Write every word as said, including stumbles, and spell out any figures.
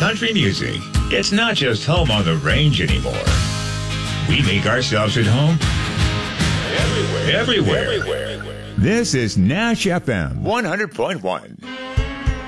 country music. It's not just home on the range anymore. We make ourselves at home everywhere. Everywhere. Everywhere. This is Nash F M one hundred point one.